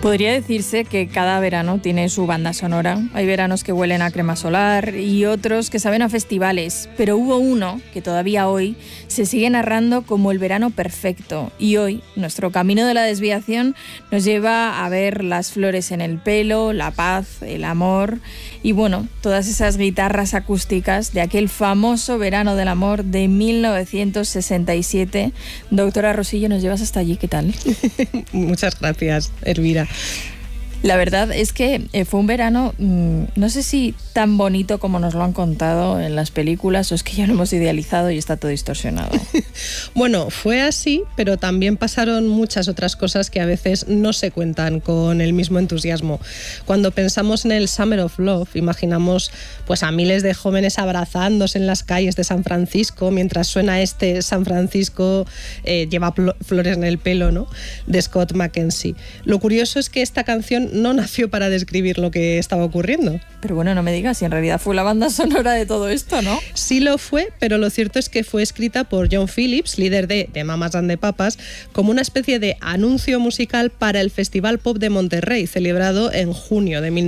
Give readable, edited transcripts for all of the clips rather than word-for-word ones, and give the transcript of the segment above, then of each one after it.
Podría decirse que cada verano tiene su banda sonora. Hay veranos que huelen a crema solar y otros que saben a festivales, pero hubo uno que todavía hoy se sigue narrando como el verano perfecto. Y hoy nuestro camino de la desviación nos lleva a ver las flores en el pelo, la paz, el amor y bueno, todas esas guitarras acústicas de aquel famoso verano del amor de 1967. Doctora Rosillo, nos llevas hasta allí, ¿qué tal? Muchas gracias, Elvira. La verdad es que fue un verano, no sé si tan bonito como nos lo han contado en las películas, o es que ya lo hemos idealizado y está todo distorsionado. Bueno, fue así, pero también pasaron muchas otras cosas que a veces no se cuentan con el mismo entusiasmo. Cuando pensamos en el Summer of Love, imaginamos pues a miles de jóvenes abrazándose en las calles de San Francisco, mientras suena este San Francisco lleva flores en el pelo, ¿no?, de Scott McKenzie. Lo curioso es que esta canción no nació para describir lo que estaba ocurriendo. Pero bueno, no me digas, si en realidad fue la banda sonora de todo esto, ¿no? Sí lo fue, pero lo cierto es que fue escrita por John Phillips, líder de Mamas and the Papas, como una especie de anuncio musical para el Festival Pop de Monterrey, celebrado en junio de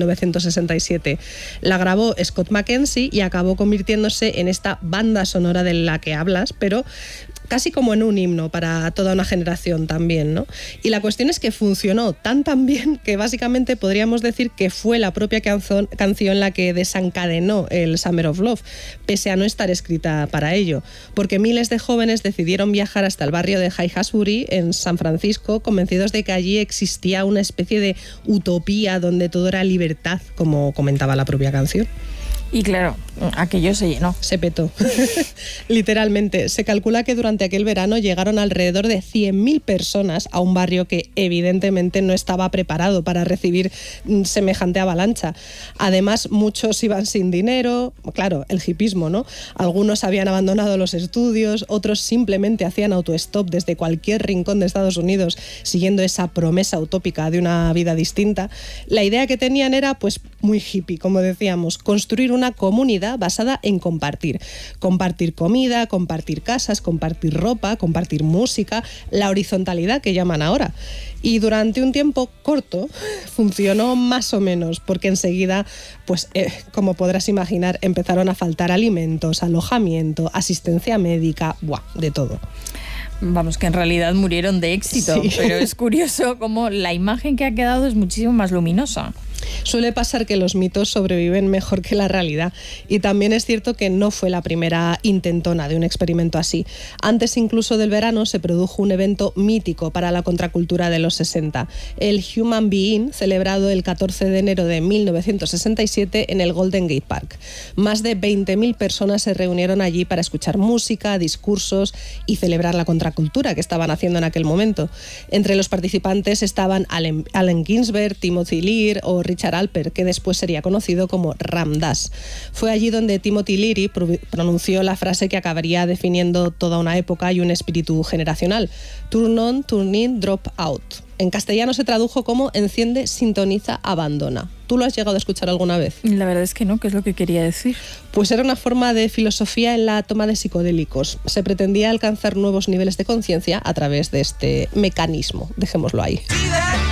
1967. La grabó Scott McKenzie y acabó convirtiéndose en esta banda sonora de la que hablas, pero casi como en un himno para toda una generación también, ¿no? Y la cuestión es que funcionó tan bien que básicamente podríamos decir que fue la propia canción la que desencadenó el Summer of Love, pese a no estar escrita para ello, porque miles de jóvenes decidieron viajar hasta el barrio de Haight-Ashbury en San Francisco, convencidos de que allí existía una especie de utopía donde todo era libertad, como comentaba la propia canción. Y claro, aquello se llenó. Se petó. Literalmente. Se calcula que durante aquel verano llegaron alrededor de 100.000 personas a un barrio que evidentemente no estaba preparado para recibir semejante avalancha. Además, muchos iban sin dinero. Claro, el hipismo, ¿no? Algunos habían abandonado los estudios, otros simplemente hacían autostop desde cualquier rincón de Estados Unidos, siguiendo esa promesa utópica de una vida distinta. La idea que tenían era, pues, muy hippie, como decíamos, construir una comunidad basada en compartir. Compartir comida, compartir casas, compartir ropa, compartir música, la horizontalidad que llaman ahora. Y durante un tiempo corto funcionó más o menos, porque enseguida, pues como podrás imaginar, empezaron a faltar alimentos, alojamiento, asistencia médica, de todo. Vamos, que en realidad murieron de éxito, sí. Pero es curioso cómo la imagen que ha quedado es muchísimo más luminosa. Suele pasar que los mitos sobreviven mejor que la realidad, y también es cierto que no fue la primera intentona de un experimento así. Antes incluso del verano se produjo un evento mítico para la contracultura de los 60, el Human Being, celebrado el 14 de enero de 1967 en el Golden Gate Park. Más de 20.000 personas se reunieron allí para escuchar música, discursos y celebrar la contracultura que estaban haciendo en aquel momento. Entre los participantes estaban Allen Ginsberg, Timothy Leary o Richard Alpert, que después sería conocido como Ram Dass. Fue allí donde Timothy Leary pronunció la frase que acabaría definiendo toda una época y un espíritu generacional: turn on, turn in, drop out. En castellano se tradujo como enciende, sintoniza, abandona. ¿Tú lo has llegado a escuchar alguna vez? La verdad es que no, ¿qué es lo que quería decir? Pues era una forma de filosofía en la toma de psicodélicos. Se pretendía alcanzar nuevos niveles de conciencia a través de este mecanismo. Dejémoslo ahí.